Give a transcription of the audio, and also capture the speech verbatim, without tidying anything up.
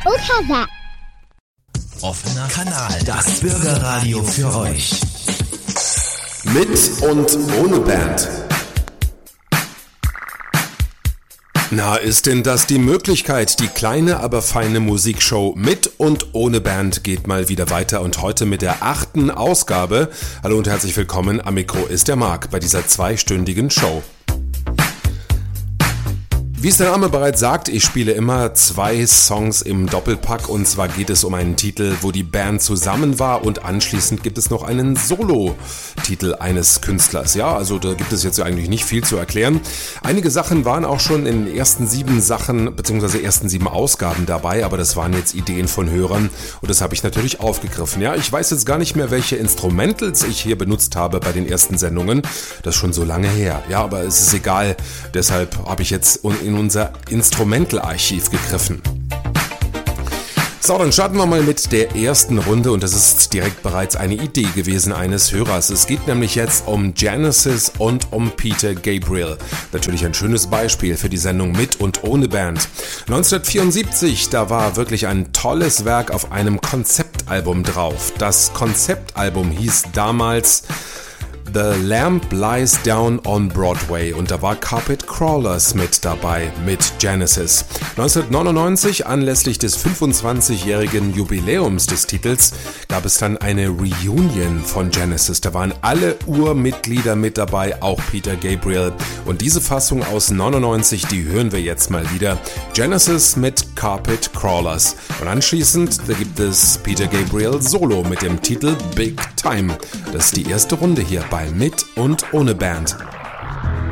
Hochhauser. Offener Kanal, das Bürgerradio für euch. Mit und ohne Band. Na, ist denn das die Möglichkeit? Die kleine, aber feine Musikshow mit und ohne Band geht mal wieder weiter und heute mit der achten Ausgabe. Hallo und herzlich willkommen, am Mikro ist der Marc bei dieser zweistündigen Show. Wie es der Name bereits sagt, ich spiele immer zwei Songs im Doppelpack und zwar geht es um einen Titel, wo die Band zusammen war und anschließend gibt es noch einen Solo-Titel eines Künstlers. Ja, also da gibt es jetzt eigentlich nicht viel zu erklären. Einige Sachen waren auch schon in den ersten sieben Sachen bzw. ersten sieben Ausgaben dabei, aber das waren jetzt Ideen von Hörern und das habe ich natürlich aufgegriffen. Ja, ich weiß jetzt gar nicht mehr, welche Instrumentals ich hier benutzt habe bei den ersten Sendungen. Das ist schon so lange her. Ja, aber es ist egal. Deshalb habe ich jetzt in unser Instrumental-Archiv gegriffen. So, dann starten wir mal mit der ersten Runde und das ist direkt bereits eine Idee gewesen eines Hörers. Es geht nämlich jetzt um Genesis und um Peter Gabriel. Natürlich ein schönes Beispiel für die Sendung mit und ohne Band. neunzehnhundertvierundsiebzig, da war wirklich ein tolles Werk auf einem Konzeptalbum drauf. Das Konzeptalbum hieß damals The Lamp Lies Down on Broadway und da war Carpet Crawlers mit dabei, mit Genesis. neunzehnhundertneunundneunzig, anlässlich des fünfundzwanzigjährigen Jubiläums des Titels, gab es dann eine Reunion von Genesis. Da waren alle Urmitglieder mit dabei, auch Peter Gabriel. Und diese Fassung aus neunundneunzig, die hören wir jetzt mal wieder. Genesis mit Carpet Crawlers. Und anschließend, da gibt es Peter Gabriel Solo mit dem Titel Big Time. Das ist die erste Runde hier bei Mit und ohne Band.